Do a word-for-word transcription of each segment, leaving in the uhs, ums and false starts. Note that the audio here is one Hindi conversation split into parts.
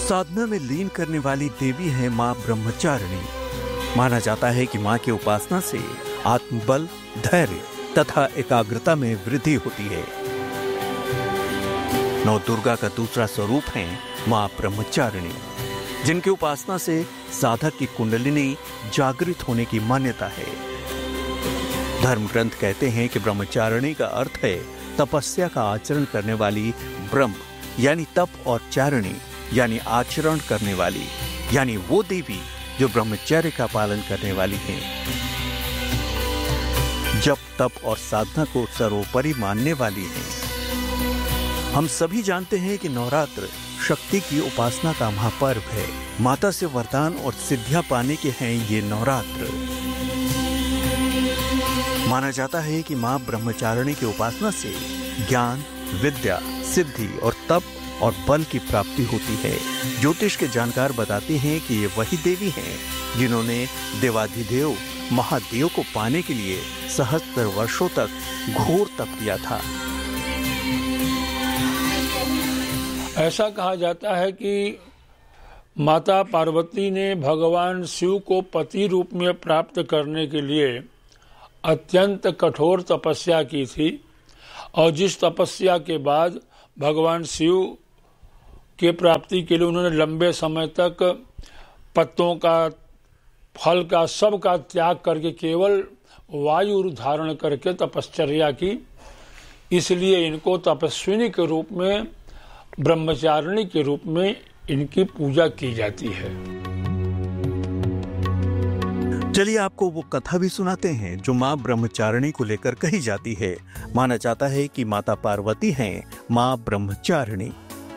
साधना में लीन करने वाली देवी है माँ ब्रह्मचारिणी। माना जाता है कि माँ की उपासना से आत्मबल, धैर्य तथा एकाग्रता में वृद्धि होती है। नौ दुर्गा का दूसरा स्वरूप है माँ ब्रह्मचारिणी, जिनकी उपासना से साधक की कुंडलिनी जागृत होने की मान्यता है। धर्म ग्रंथ कहते हैं कि ब्रह्मचारिणी का अर्थ है तपस्या का आचरण करने वाली ब्रह्म, यानी तप, और चारिणी यानी आचरण करने वाली, यानी वो देवी जो ब्रह्मचर्य का पालन करने वाली है। जप, तप और साधना को सर्वोपरि मानने वाली है। हम सभी जानते हैं कि नवरात्र शक्ति की उपासना का महापर्व है। माता से वरदान और सिद्धियां पाने के हैं ये नवरात्र। माना जाता है कि मां ब्रह्मचारिणी की उपासना से ज्ञान, विद्या, सिद्धि और तप और बल की प्राप्ति होती है। ज्योतिष के जानकार बताते हैं कि ये वही देवी हैं जिन्होंने देवाधिदेव महादेव को पाने के लिए सहस्त्र वर्षों तक घोर तप किया था। ऐसा कहा जाता है कि माता पार्वती ने भगवान शिव को पति रूप में प्राप्त करने के लिए अत्यंत कठोर तपस्या की थी, और जिस तपस्या के बाद भगवान शिव के प्राप्ति के लिए उन्होंने लंबे समय तक पत्तों का, फल का, सब का त्याग करके केवल वायु धारण करके तपश्चर्या की। इसलिए इनको तपस्विनी के रूप में, ब्रह्मचारिणी के रूप में इनकी पूजा की जाती है। चलिए आपको वो कथा भी सुनाते हैं जो माँ ब्रह्मचारिणी को लेकर कही जाती है। माना जाता है कि माता पार्वती हैं माँ ब्रह्मचारिणी।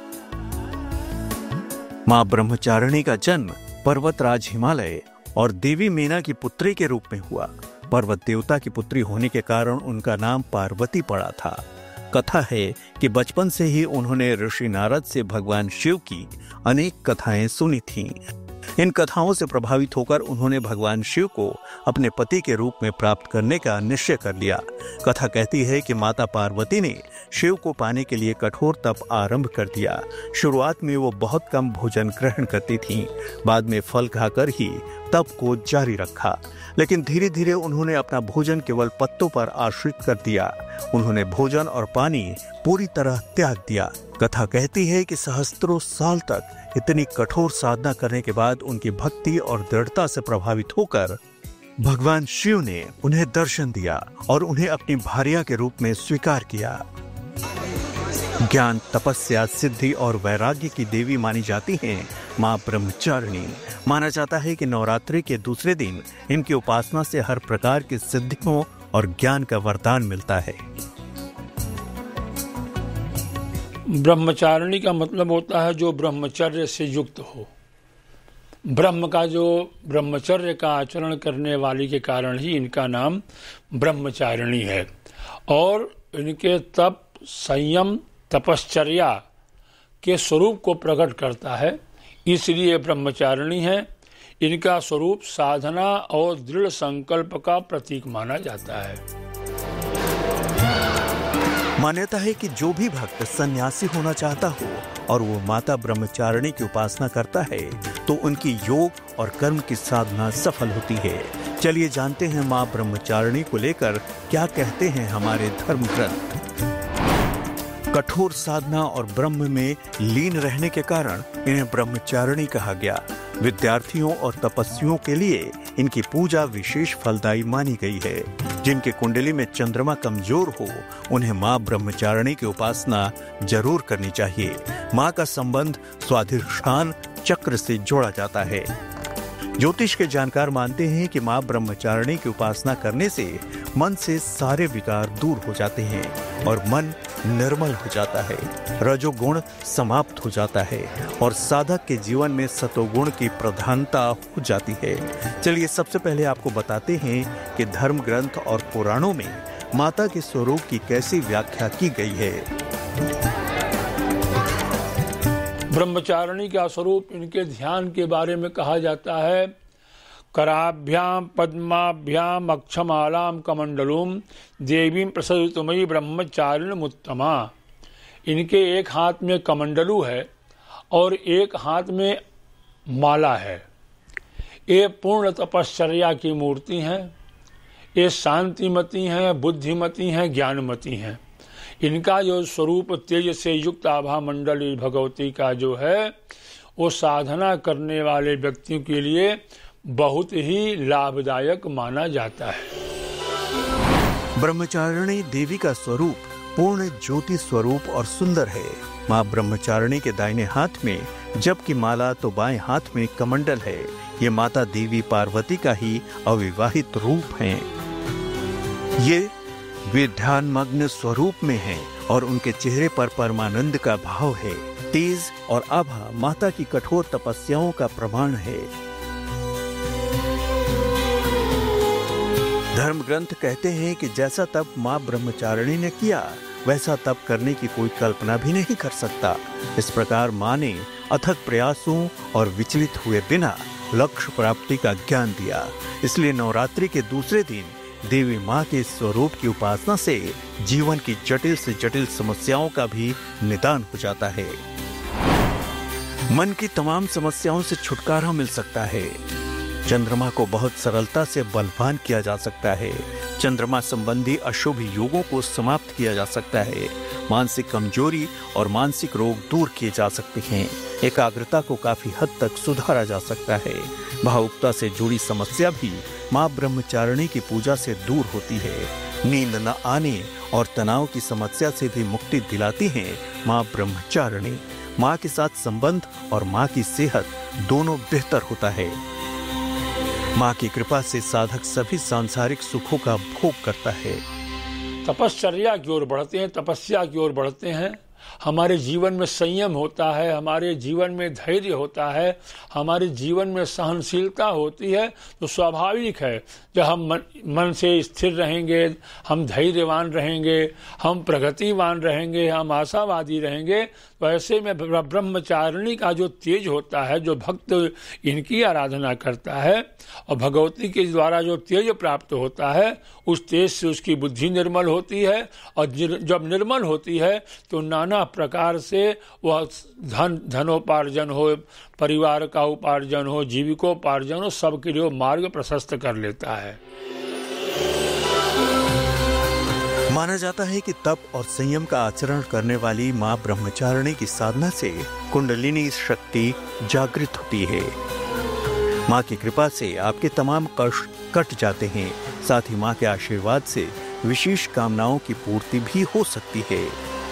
माँ ब्रह्मचारिणी का जन्म पर्वतराज हिमालय और देवी मीना की पुत्री के रूप में हुआ। पर्वत देवता की पुत्री होने के कारण उनका नाम पार्वती पड़ा था। कथा है कि बचपन से ही उन्होंने ऋषि नारद से भगवान शिव की अनेक कथाएं सुनी थीं। इन कथाओं से प्रभावित होकर उन्होंने भगवान शिव को अपने पति के रूप में प्राप्त करने का निश्चय कर लिया। कथा कहती है कि माता पार्वती ने शिव को पाने के लिए कठोर तप आरंभ कर दिया। शुरुआत में वो बहुत कम भोजन ग्रहण करती थीं, बाद में फल खाकर ही तप को जारी रखा, लेकिन धीरे धीरे उन्होंने अपना भोजन केवल पत्तों पर आश्रित कर दिया। उन्होंने भोजन और पानी पूरी तरह त्याग दिया। कथा कहती है कि सहस्त्रों साल तक इतनी कठोर साधना करने के बाद उनकी भक्ति और दृढ़ता से प्रभावित होकर भगवान शिव ने उन्हें दर्शन दिया और उन्हें अपनी भार्या के रूप में स्वीकार किया। ज्ञान, तपस्या, सिद्धि और वैराग्य की देवी मानी जाती हैं माँ ब्रह्मचारिणी। माना जाता है कि नवरात्रि के दूसरे दिन इनकी उपासना से हर प्रकार की सिद्धियों और ज्ञान का वरदान मिलता है। ब्रह्मचारिणी का मतलब होता है जो ब्रह्मचर्य से युक्त हो। ब्रह्म का जो ब्रह्मचर्य का आचरण करने वाली के कारण ही इनका नाम ब्रह्मचारिणी है। और इनके तप, संयम, तपश्चर्या के स्वरूप को प्रकट करता है, इसलिए ब्रह्मचारिणी है। इनका स्वरूप साधना और दृढ़ संकल्प का प्रतीक माना जाता है। मान्यता है कि जो भी भक्त सन्यासी होना चाहता हो और वो माता ब्रह्मचारिणी की उपासना करता है तो उनकी योग और कर्म की साधना सफल होती है। चलिए जानते हैं माँ ब्रह्मचारिणी को लेकर क्या कहते हैं हमारे धर्म ग्रंथ। कठोर साधना और ब्रह्म में लीन रहने के कारण इन्हें ब्रह्मचारिणी कहा गया। विद्यार्थियों और तपस्वियों के लिए इनकी पूजा विशेष फलदायी मानी गई है। जिनके कुंडली में चंद्रमा कमजोर हो उन्हें माँ ब्रह्मचारिणी की उपासना जरूर करनी चाहिए। माँ का संबंध स्वाधिष्ठान चक्र से जोड़ा जाता है। ज्योतिष के जानकार मानते हैं कि माँ ब्रह्मचारिणी की उपासना करने से मन से सारे विकार दूर हो जाते हैं और मन निर्मल हो जाता है, रजोगुण समाप्त हो जाता है और साधक के जीवन में सतोगुण की प्रधानता हो जाती है। चलिए सबसे पहले आपको बताते हैं कि धर्म ग्रंथ और पुराणों में माता के स्वरूप की कैसी व्याख्या की गई है। ब्रह्मचारिणी का स्वरूप इनके ध्यान के बारे में कहा जाता है। कराभ्याम पद्माभ्याम अक्षमालाम कमंडलूम देवीं प्रसवितुमयी ब्रह्मचारिणी उत्तमा। इनके एक हाथ में कमंडलू है और एक हाथ में माला है। ये पूर्ण तपश्चर्या की मूर्ति हैं। ये शांतिमती हैं, बुद्धिमती हैं, ज्ञानमती हैं। इनका जो स्वरूप तेज से युक्त आभा मंडली भगवती का जो है वो साधना करने वाले व्यक्तियों के लिए बहुत ही लाभदायक माना जाता है। ब्रह्मचारिणी देवी का स्वरूप पूर्ण ज्योति स्वरूप और सुंदर है। माँ ब्रह्मचारिणी के दाहिने हाथ में जप की माला तो बाएं हाथ में कमंडल है। ये माता देवी पार्वती का ही अविवाहित रूप हैं। ये वे ध्यानमग्न स्वरूप में हैं और उनके चेहरे पर परमानंद का भाव है। तेज और आभा माता की कठोर तपस्याओं का प्रमाण है। धर्म ग्रंथ कहते हैं कि जैसा तप माँ ब्रह्मचारिणी ने किया वैसा तप करने की कोई कल्पना भी नहीं कर सकता। इस प्रकार माँ ने अथक प्रयासों और विचलित हुए बिना लक्ष्य प्राप्ति का ज्ञान दिया। इसलिए नवरात्रि के दूसरे दिन देवी माँ के स्वरूप की उपासना से जीवन की जटिल से जटिल समस्याओं का भी निदान हो जाता है। मन की तमाम समस्याओं से छुटकारा मिल सकता है। चंद्रमा को बहुत सरलता से बलवान किया जा सकता है। चंद्रमा संबंधी अशुभ योगों को समाप्त किया जा सकता है। मानसिक कमजोरी और मानसिक रोग दूर किए जा सकते हैं। एकाग्रता को काफी हद तक सुधारा जा सकता है। भावुकता से जुड़ी समस्या भी माँ ब्रह्मचारिणी की पूजा से दूर होती है। नींद न आने और तनाव की समस्या से भी मुक्ति दिलाती है माँ ब्रह्मचारिणी। माँ के साथ संबंध और माँ की सेहत दोनों बेहतर होता है। माँ की कृपा से साधक सभी सांसारिक सुखों का भोग करता है। तपश्चर्या की ओर बढ़ते हैं, तपस्या की ओर बढ़ते हैं। हमारे जीवन में संयम होता है, हमारे जीवन में धैर्य होता है, हमारे जीवन में सहनशीलता होती है। तो स्वाभाविक है जब हम मन, मन से स्थिर रहेंगे, हम धैर्यवान रहेंगे, हम प्रगतिवान रहेंगे, हम आशावादी रहेंगे। तो ऐसे में ब्रह्मचारिणी का जो तेज होता है, जो भक्त इनकी आराधना करता है और भगवती के द्वारा जो तेज प्राप्त होता है, उस तेज से उसकी बुद्धि निर्मल होती है। और जब निर्मल होती है तो नाना प्रकार से वह धन धनोपार्जन हो, परिवार का उपार्जन हो, जीविकोपार्जन हो, सबके लिए मार्ग प्रशस्त कर लेता है। माना जाता है कि तप और संयम का आचरण करने वाली माँ ब्रह्मचारिणी की साधना से कुंडलिनी शक्ति जागृत होती है। माँ की कृपा से आपके तमाम कष्ट कट जाते हैं। साथ ही माँ के आशीर्वाद से विशेष कामनाओं की पूर्ति भी हो सकती है।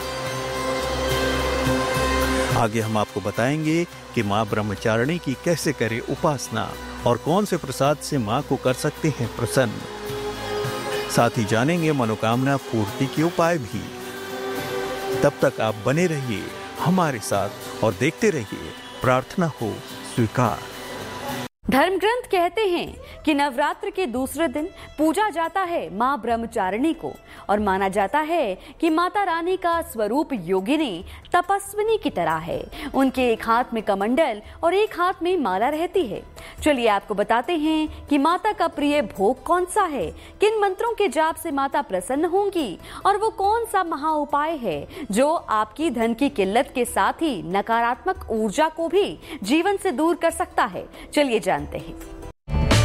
आगे हम आपको बताएंगे कि माँ ब्रह्मचारिणी की कैसे करें उपासना और कौन से प्रसाद से माँ को कर सकते हैं प्रसन्न। साथ ही जानेंगे मनोकामना पूर्ति के उपाय भी। तब तक आप बने रहिए हमारे साथ और देखते रहिए प्रार्थना हो स्वीकार। धर्म ग्रंथ कहते हैं कि नवरात्र के दूसरे दिन पूजा जाता है माँ ब्रह्मचारिणी को और माना जाता है कि माता रानी का स्वरूप योगिनी तपस्विनी की तरह है। उनके एक हाथ में कमंडल और एक हाथ में माला रहती है। चलिए आपको बताते हैं कि माता का प्रिय भोग कौन सा है, किन मंत्रों के जाप से माता प्रसन्न होंगी और वो कौन सा महा उपाय है जो आपकी धन की किल्लत के साथ ही नकारात्मक ऊर्जा को भी जीवन से दूर कर सकता है। चलिए जानते हैं।